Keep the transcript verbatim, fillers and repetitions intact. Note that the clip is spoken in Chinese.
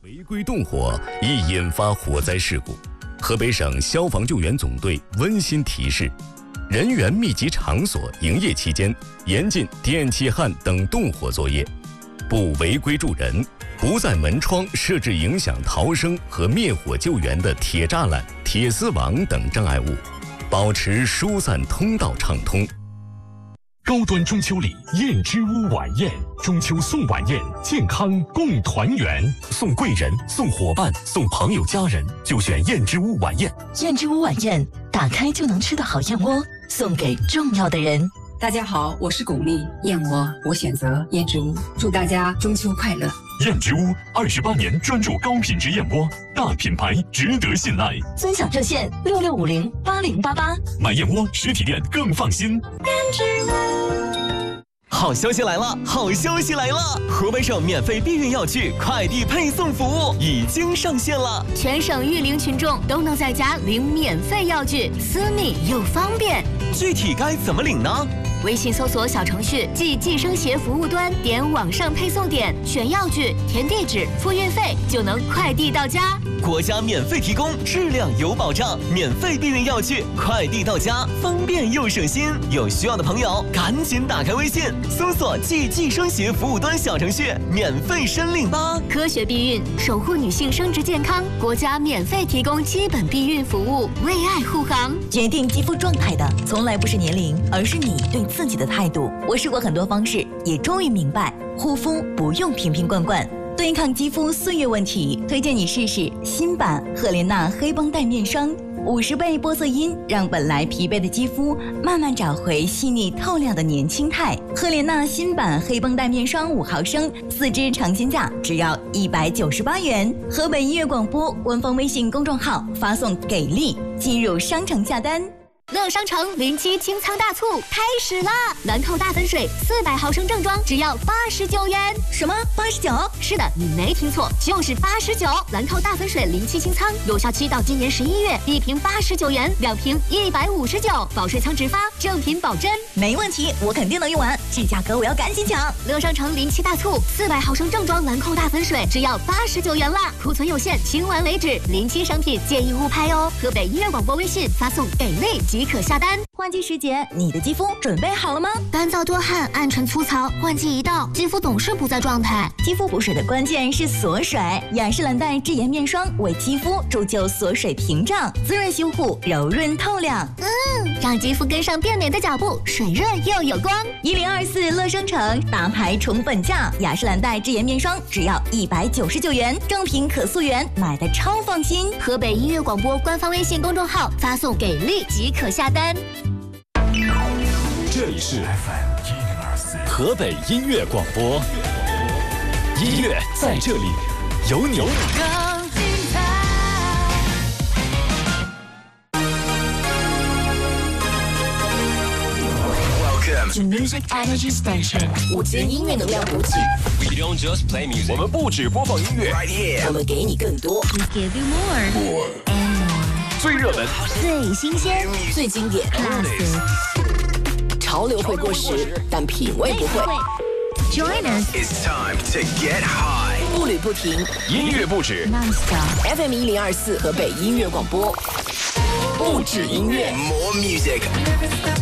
违规动火易引发火灾事故。河北省消防救援总队温馨提示：人员密集场所营业期间，严禁电气焊等动火作业，不违规助人，不在门窗设置影响逃生和灭火救援的铁栅栏、铁丝网等障碍物，保持疏散通道畅通。 高端中秋礼燕之屋晚宴，中秋送晚宴，健康共团圆，送贵人、送伙伴、送朋友家人，就选燕之屋晚宴。 燕之屋晚宴，打开就能吃的好燕窝，送给重要的人。 大家好，我是巩俐，燕窝我选择燕之屋，祝大家中秋快乐。 燕之屋二十八年专注高品质燕窝，大品牌值得信赖。 尊享热线六六五零八零八八， 买燕窝实体店更放心。 燕之屋。 好消息来了！好消息来了！河北省免费避孕药具快递配送服务已经上线了， 全省育龄群众都能在家领免费药具，私密又方便。 具体该怎么领呢？ 微信搜索小程序即计生协服务端，点网上配送点，选药具，填地址，付运费，就能快递到家。 国家免费提供，质量有保障，免费避孕药具快递到家，方便又省心。有需要的朋友赶紧打开微信，搜索即计生协服务端小程序，免费申领吧。 科学避孕，守护女性生殖健康，国家免费提供基本避孕服务，为爱护航。 决定肌肤状态的从来不是年龄，而是你对自己的态度。我试过很多方式，也终于明白，护肤不用瓶瓶罐罐。对抗肌肤岁月问题，推荐你试试新版赫莲娜黑绷带面霜，五十倍玻色因让本来疲惫的肌肤慢慢找回细腻透亮的年轻态。赫莲娜新版黑绷带面霜五毫升，四支尝鲜价只要一百九十八元。河北音乐广播官方微信公众号发送给力，进入商城下单。 乐商城零七清仓大促开始啦！兰蔻大粉水四百毫升正装只要八十九元。 什么八十九？ 是的，你没听错，就是八十九。兰蔻大粉水零七清仓有效期到今年十一月，一瓶八十九元，两瓶一百五十九，保水仓直发，正品保真。 没问题，我肯定能用完，这价格我要赶紧抢。 乐商城零七大促，四百毫升正装兰蔻大粉水只要八十九元啦，库存有限，清完为止。零七商品建议勿拍哦。河北音乐广播微信发送给力即可下单。 换季时节，你的肌肤准备好了吗？ 干燥多汗、暗沉粗糙，换季一到，肌肤总是不在状态。 肌肤补水的关键是锁水，雅诗兰黛智颜面霜为肌肤铸就锁水屏障，滋润修护，柔润透亮。 嗯，让肌肤跟上变美的脚步，水润又有光。 一零二四乐商城大牌宠本价，雅诗兰黛智颜面霜只要一百九十九元，正品可溯源，买的超放心。 河北音乐广播官方微信公众号发送给力即可下单。 这里是 F M 一零二四河北音乐广播，音乐在这里，有你。 更精彩。 To Music Energy Station， 五千音乐能量补给。 We don't just play music， 我们不只播放音乐 ，right here， 我们给你更多。 We give you more and more。 最热门、 最新鲜、 最经典。 Classic。 潮流会过时，但品味不会。 Join us。 It's time to get high。 步履不停， 音乐不止 ，Non-stop。 F M 一零二四河北音乐广播，不止音乐 ，More music。